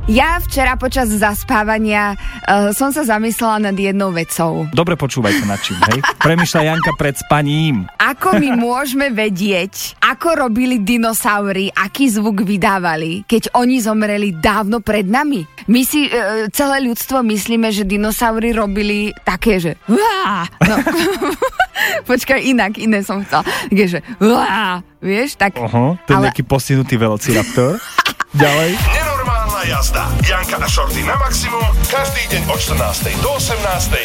Ja včera počas zaspávania som sa zamyslela nad jednou vecou. Dobre počúvajte nad čím, hej? Premýšľa Janka pred spaním. Ako my môžeme vedieť, ako robili dinosaury, aký zvuk vydávali, keď oni zomreli dávno pred nami? My si celé ľudstvo myslíme, že dinosaury robili také, že... No. Počkaj, iné som chcela. Také, že... Vieš, tak... Ten nejaký postihnutý velociraptor. Ďalej. Nenormálna jazda. Janka a Šorty na maximum každý deň od 14. do 18.